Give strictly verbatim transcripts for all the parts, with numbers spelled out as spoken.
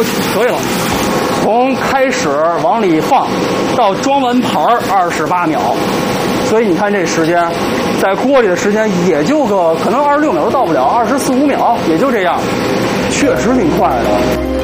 可以了。从开始往里放到装完盘二十八秒，所以你看这时间，在锅里的时间也就个可能二十六秒都到不了，二十四五秒也就这样，确实挺快的。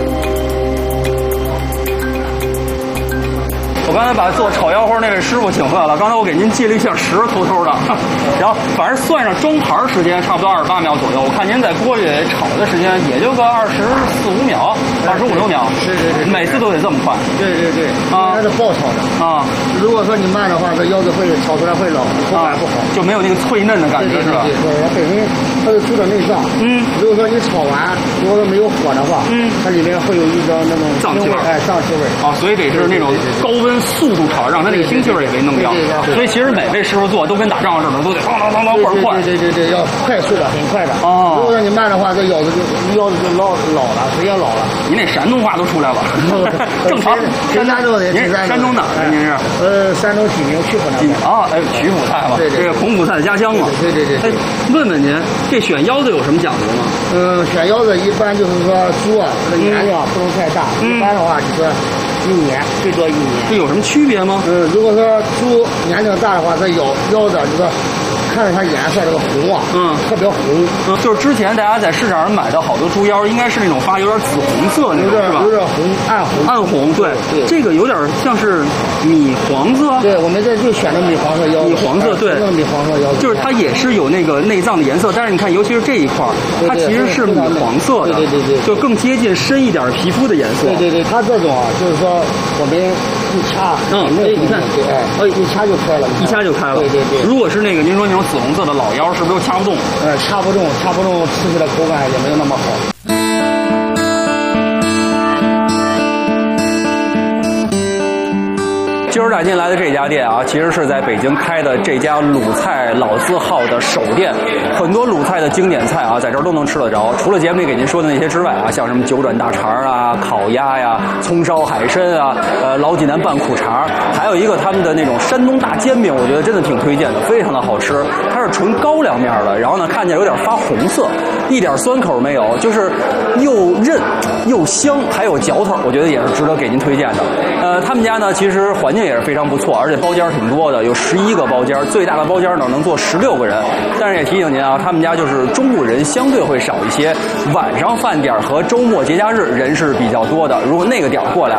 我刚才把做炒腰花那位师傅请回来了，刚才我给您记了一下时，偷偷的，然后反正算上装盘时间差不多二十八秒左右。我看您在锅里炒的时间也就个二十四五秒，二十五六秒。 对对对， 每次都得这么快。 对对对，啊，它是爆炒的啊。如果说你慢的话，这腰子会炒出来会老，口感不好， 就没有那个脆嫩的感觉，是吧？ 对对对，它本身它是猪的内脏。嗯。如果说你炒完，如果说没有火的话，嗯，它里面会有一种那种脏气味， 哎，脏气味啊，所以得是那种高温速度炒，让它那个腥气味也给弄掉。所以其实每位师傅做都跟打仗似的，都得当当当当快快。 对对对对，要快速的，很快的。哦。如果说你慢的话，这腰子就腰子就老老了，时间老了。 您那山东话都出来了，正常。 山东的， 您山东的，您是？ 呃，山东济宁曲阜那边。 啊，哎，曲阜菜嘛，这个孔府菜的家乡嘛。 对对对。 哎，问问您，这选腰子有什么讲究吗？ 嗯，选腰子一般就是说猪啊，这个年龄不能太大，一般的话就是一年，最多一年。 这有什么区别吗？ 嗯，如果说猪年龄大的话，它腰腰子这个看着它颜色这个红啊，嗯，特别红。 嗯，就是之前大家在市场上买的好多猪腰，应该是那种发有点紫红色那种，是吧？ 有点红，暗红。 暗红，对对。这个有点像是米黄色。 对，我们这就选的米黄色腰子。 米黄色，对， 米黄色腰子。 就是它也是有那个内脏的颜色，但是你看，尤其是这一块，它其实是米黄色的， 对对对对， 就更接近深一点皮肤的颜色。 对对对，它这种啊，就是说我们一掐， 嗯，哎，你看， 对，哎，一掐就开了， 一掐就开了。 对对对。 如果是那个您说那种紫红色的老腰，是不是都掐不动？ 呃，掐不动，掐不动，吃起来口感也没有那么好。 今儿带您来的这家店啊，其实是在北京开的这家鲁菜老字号的首店，很多鲁菜的经典菜啊，在这儿都能吃得着。除了节目里给您说的那些之外啊，像什么九转大肠啊、烤鸭呀、葱烧海参啊、呃老济南拌苦肠，还有一个他们的那种山东大煎饼，我觉得真的挺推荐的，非常的好吃。它是纯高粱面的，然后呢看见有点发红色，一点酸口没有，就是又韧又香，还有嚼头，我觉得也是值得给您推荐的。呃，他们家呢其实环境也是非常不错，而且包间挺多的，有十一个包间，最大的包间呢能坐十六个人。但是也提醒您啊，他们家就是中午人相对会少一些，晚上饭点和周末节假日人是比较多的。如果那个点过来